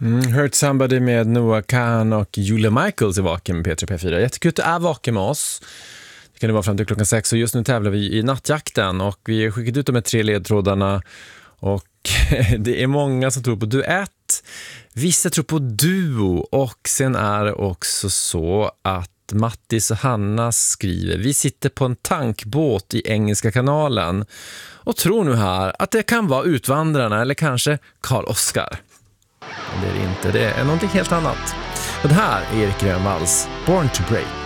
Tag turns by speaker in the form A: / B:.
A: Hurt Somebody med Noah Kahn och Julia Michaels i Vaken med P3 P4. Jättekul att du är vaken med oss. Det kan det vara fram till klockan 6 och just nu tävlar vi i nattjakten och vi har skickat ut de här 3 ledtrådarna och det är många som tror på duett. Vissa tror på duo och sen är det också så att Mattis och Hanna skriver: vi sitter på en tankbåt i Engelska kanalen och tror nu här att det kan vara Utvandrarna eller kanske Karl Oskar. Men det är det inte, det är någonting helt annat. Och det här är Erik Grönvalls Born to Break.